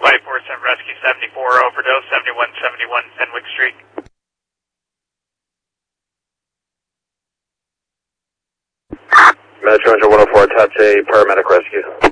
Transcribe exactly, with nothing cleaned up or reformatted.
five four seven Rescue seventy-four, overdose, seventy-one seventy-one Fenwick Street. Metro Engine one oh four, attach a paramedic rescue.